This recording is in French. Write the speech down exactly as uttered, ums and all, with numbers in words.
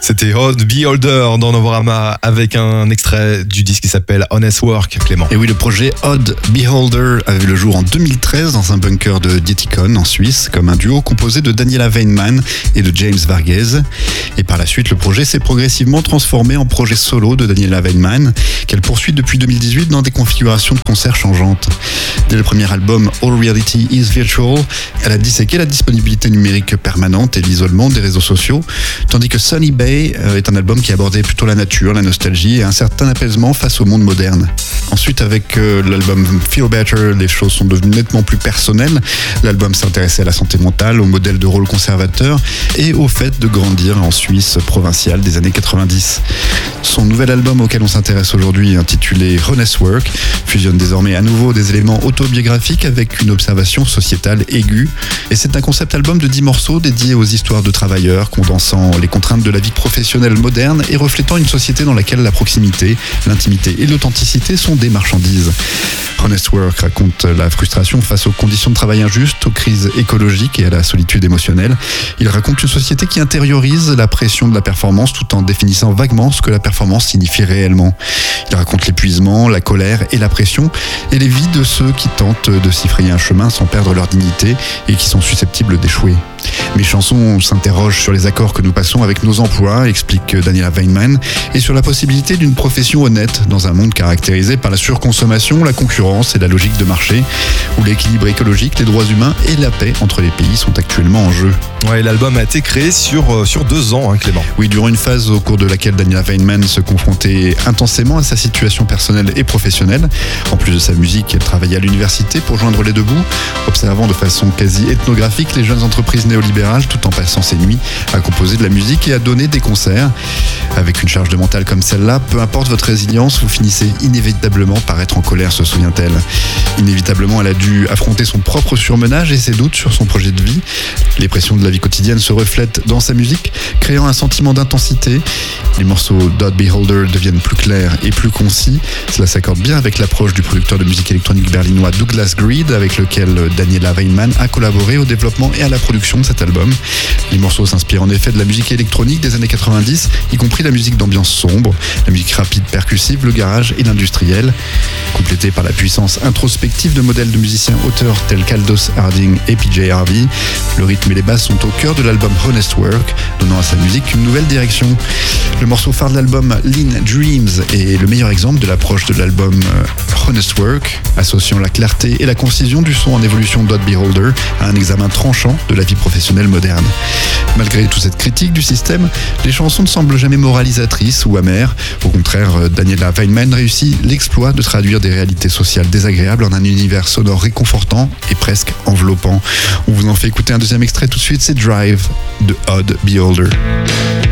C'était Odd Beholder dans Novorama avec un extrait du disque qui s'appelle Honest Work, Clément. Et oui, le projet Odd Beholder a vu le jour en deux mille treize dans un bunker de Dietikon en Suisse, comme un duo composé de Daniela Weinman et de James Varghese. Et par la suite, le projet s'est progressivement transformé en projet solo de Daniela Weinman, qu'elle poursuit depuis deux mille dix-huit dans des configurations de concerts changeantes. Dès le premier album All Reality is Virtual, elle a disséqué la disponibilité numérique permanente et l'isolement des réseaux sociaux, tandis que Sunny Bay est un album qui abordait plutôt la nature, la nostalgie et un certain apaisement face au monde moderne. Ensuite, avec euh, l'album Feel Better, les choses sont devenues nettement plus personnelles. L'album s'intéressait à la santé mentale, au modèle de rôle conservateur et au fait de grandir en Suisse provinciale des années quatre-vingt-dix. Son nouvel album auquel on s'intéresse aujourd'hui, intitulé Honest Work, fusionne désormais à nouveau des éléments autobiographiques avec une observation sociétale aiguë. Et c'est un concept album de dix morceaux dédiés aux histoires de travailleurs, condensant les contraintes de la vie professionnelle moderne et reflétant une société dans laquelle la proximité, l'intimité et l'authenticité sont des marchandises. Honest Work raconte la frustration face aux conditions de travail injustes, aux crises écologiques et à la solitude émotionnelle. Il raconte une société qui intériorise la pression de la performance tout en définissant vaguement ce que la performance signifie réellement. Il raconte l'épuisement, la colère et la pression et les vies de ceux qui tentent de s'y frayer un chemin sans perdre leur dignité et qui sont susceptibles d'échouer. Mes chansons s'interrogent sur les accords que nous passons avec nos emplois, explique Daniela Weinman, et sur la possibilité d'une profession honnête dans un monde caractérisé par la surconsommation, la concurrence et la logique de marché, où l'équilibre écologique, les droits humains et la paix entre les pays sont actuellement en jeu. Ouais, l'album a été créé sur, euh, sur deux ans, hein, Clément. Oui, durant une phase au cours de laquelle Daniela Weinman se confrontait intensément à sa situation personnelle et professionnelle. En plus de sa musique, elle travaillait à l'université pour joindre les deux bouts, observant de façon quasi ethnographique les jeunes entreprises néolibérales tout en passant ses nuits à composer de la musique et à donner des concerts. Avec une charge de mental comme celle-là, peu importe votre résilience, vous finissez inévitablement par être en colère, se souvient-elle. Inévitablement, elle a dû affronter son propre surmenage et ses doutes sur son projet de vie. Les pressions de la vie quotidienne se reflètent dans sa musique, créant un sentiment d'intensité. Les morceaux d'Odd Beholder deviennent plus clairs et plus concis. Cela s'accorde bien avec l'approche du producteur de musique électronique berlinois Douglas Greed, avec lequel Daniela Weinman a collaboré au développement et à la production de cet album. Les morceaux s'inspirent en effet de la musique électronique des années quatre-vingt-dix, y compris la musique d'ambiance sombre, la musique rapide percussive, le garage et l'industriel. Complétée par la puissance introspective de modèles de musiciens auteurs tels qu'Aldous Harding et P J Harvey, le rythme et les basses sont au cœur de l'album Honest Work, donnant à sa musique une nouvelle direction. Le morceau phare de l'album Lean Dreams est le meilleur exemple de l'approche de l'album Honest Work, associant la clarté et la concision du son en évolution d'Odd Beholder à un examen tranchant de la vie professionnelle moderne. Malgré toute cette critique du système, les chansons ne semblent jamais moralisatrices ou amères. Au contraire, Daniela Weinman réussit l'exploit de traduire des réalités sociales désagréables en un univers sonore réconfortant et presque enveloppant. On vous en fait écouter un deuxième extrait tout de suite, c'est Drive de Odd Beholder.